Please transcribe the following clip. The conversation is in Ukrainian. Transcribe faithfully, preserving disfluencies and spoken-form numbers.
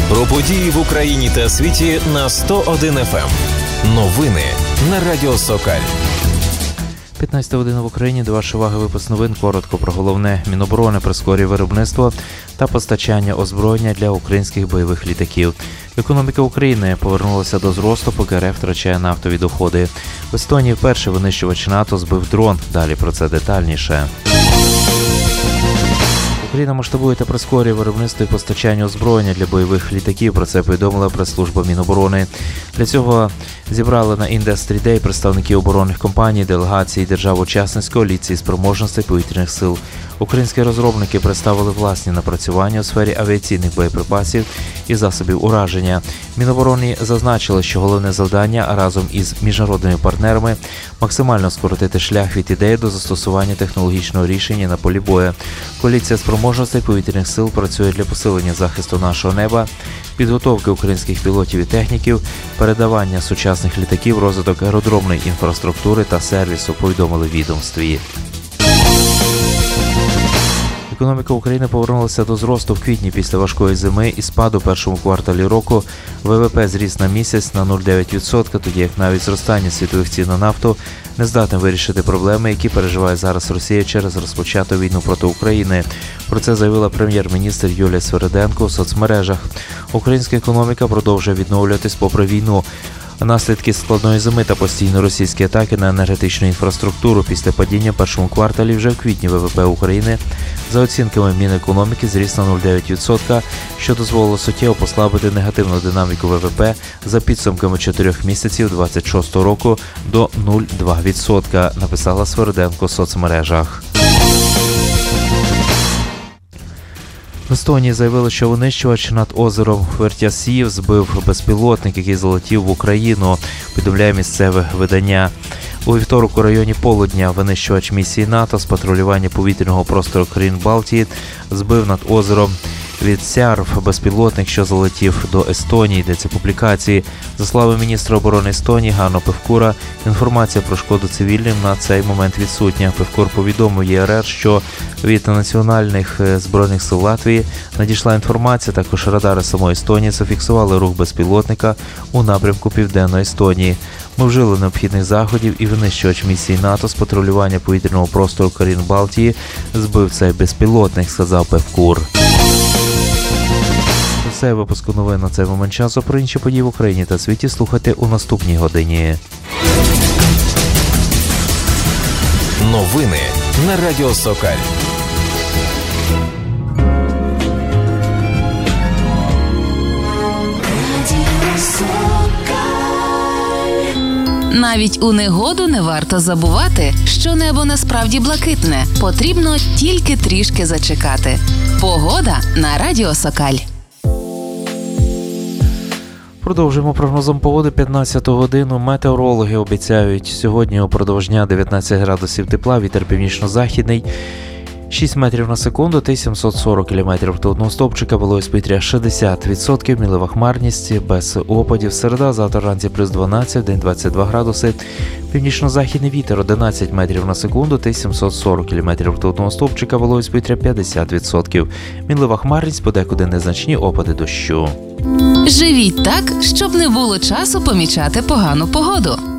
Про події в Україні та світі на сто один еф ем. Новини на Радіо Сокаль. п'ятнадцята година в Україні. До вашої уваги випуск новин. Коротко про головне. Міноборони прискорює виробництво та постачання озброєння для українських бойових літаків. Економіка України повернулася до зросту, поки РФ втрачає нафтові доходи. В Естонії вперше винищувач НАТО збив дрон. Далі про це детальніше. Україна масштабує та прискорює виробництво і постачання озброєння для бойових літаків. Про це повідомила прес-служба Міноборони. Для цього зібрали на Industry Day представників оборонних компаній, делегацій держав-учасниць коаліції спроможностей повітряних сил. Українські розробники представили власні напрацювання у сфері авіаційних боєприпасів і засобів ураження. Міноборони зазначили, що головне завдання разом із міжнародними партнерами максимально скоротити шлях від ідеї до застосування технологічного рішення на полі бою. Коаліція спроможностей повітряних сил працює для посилення захисту нашого неба, підготовки українських пілотів і техніків, передавання сучасних літаків, розвиток аеродромної інфраструктури та сервісу, повідомили в відомстві. Економіка України повернулася до зросту в квітні після важкої зими і спаду в першому кварталі року. ВВП зріс на місяць на нуль цілих дев'ять десятих відсотка, тоді як навіть зростання світових цін на нафту не здатне вирішити проблеми, які переживає зараз Росія через розпочату війну проти України. Про це заявила прем'єр-міністр Юлія Свериденко у соцмережах. Українська економіка продовжує відновлюватись попри війну. Наслідки складної зими та постійні російські атаки на енергетичну інфраструктуру після падіння в першому кварталі вже в квітні ВВП України, за оцінками Мінекономіки, зріс на нуль цілих дев'ять десятих відсотка, що дозволило суттєво послабити негативну динаміку ВВП за підсумками чотирьох місяців двадцять шостого року до нуль цілих два десятих відсотка, написала Свериденко в соцмережах. В Естонії заявили, що винищувач над озером Вертясів збив безпілотник, який залетів в Україну, повідомляє місцеве видання. У вівторок у районі Полудня винищувач місії НАТО з патрулювання повітряного простору країн Балтії збив над озером Вітсярв безпілотник, що залетів до Естонії, йдеться публікації. За словами міністра оборони Естонії Ганно Певкура, інформація про шкоду цивільним на цей момент відсутня. Певкур повідомив ЄРР, що від національних збройних сил Латвії надійшла інформація, також радари самої Естонії зафіксували рух безпілотника у напрямку Південної Естонії. Ми вжили необхідних заходів і винищувач місії НАТО з патрулювання повітряного простору країн Балтії збив цей безпілотник, сказав Певкур. Це випуск новин на цей момент часу. Про інші події в Україні та світі слухайте у наступній годині. Новини на Радіо Сокаль. Навіть у негоду не варто забувати, що небо насправді блакитне. Потрібно тільки трішки зачекати. Погода на Радіо Сокаль. Продовжуємо прогнозом погоди п'ятнадцяту годину. Метеорологи обіцяють сьогодні упродовж дня дев'ятнадцять градусів тепла, вітер північно-західний, шість метрів на секунду та сімсот сорок кілометрів ртутного стовпчика, вологість повітря шістдесят відсотків, мінлива хмарність, без опадів. Середа, завтра вранці плюс дванадцять, день двадцять два градуси, північно-західний вітер одинадцять метрів на секунду та сімсот сорок кілометрів ртутного стовпчика, вологість повітря п'ятдесят відсотків, мінлива хмарність, подекуди незначні опади дощу. Живіть так, щоб не було часу помічати погану погоду.